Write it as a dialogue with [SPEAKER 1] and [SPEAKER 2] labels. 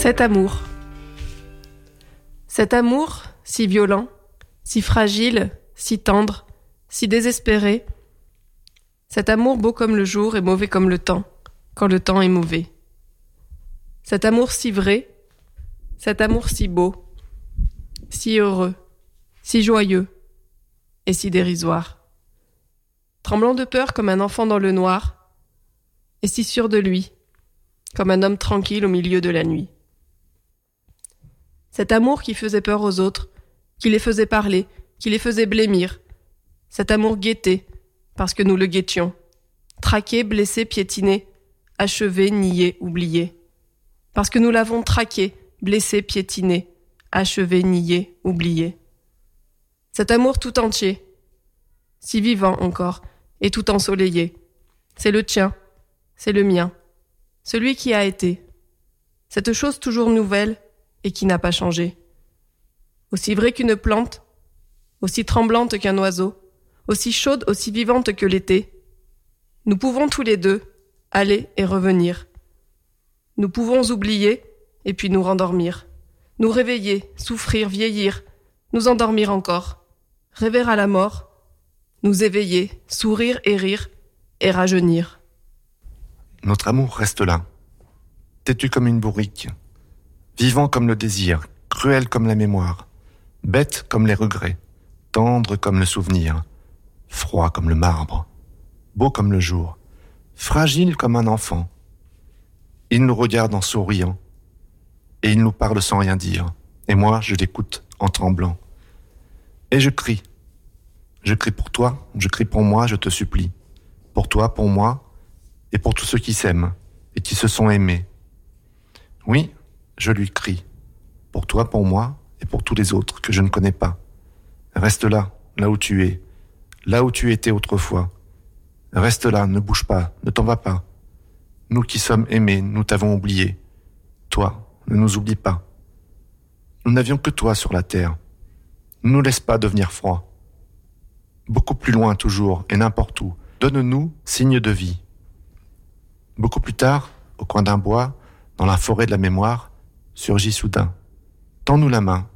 [SPEAKER 1] Cet amour. Cet amour, si violent, si fragile, si tendre, si désespéré. Cet amour beau comme le jour et mauvais comme le temps, quand le temps est mauvais. Cet amour si vrai, cet amour si beau, si heureux, si joyeux et si dérisoire. Tremblant de peur comme un enfant dans le noir, et si sûr de lui, comme un homme tranquille au milieu de la nuit. Cet amour qui faisait peur aux autres, qui les faisait parler, qui les faisait blêmir. Cet amour guetté, parce que nous le guettions. Traqué, blessé, piétiné, achevé, nié, oublié. Parce que nous l'avons traqué, blessé, piétiné, achevé, nié, oublié. Cet amour tout entier, si vivant encore, et tout ensoleillé. C'est le tien, c'est le mien, celui qui a été. Cette chose toujours nouvelle et qui n'a pas changé. Aussi vraie qu'une plante, aussi tremblante qu'un oiseau, aussi chaude, aussi vivante que l'été. Nous pouvons tous les deux aller et revenir. Nous pouvons oublier et puis nous rendormir. Nous réveiller, souffrir, vieillir, nous endormir encore. Rêver à la mort, nous éveiller, sourire et rire et rajeunir.
[SPEAKER 2] Notre amour reste là, têtu comme une bourrique, vivant comme le désir, cruel comme la mémoire, bête comme les regrets, tendre comme le souvenir, froid comme le marbre, beau comme le jour, fragile comme un enfant. Il nous regarde en souriant, et il nous parle sans rien dire, et moi je l'écoute en tremblant. Et je crie pour toi, je crie pour moi, je te supplie, pour toi, pour moi, et pour tous ceux qui s'aiment, et qui se sont aimés. Oui, je lui crie, pour toi, pour moi, et pour tous les autres que je ne connais pas. Reste là, là où tu es, là où tu étais autrefois. Reste là, ne bouge pas, ne t'en vas pas. Nous qui sommes aimés, nous t'avons oublié. Toi, ne nous oublie pas. Nous n'avions que toi sur la terre. Ne nous laisse pas devenir froid. Beaucoup plus loin toujours, et n'importe où, donne-nous signe de vie. Beaucoup plus tard, au coin d'un bois, dans la forêt de la mémoire, surgit soudain. Tends-nous la main,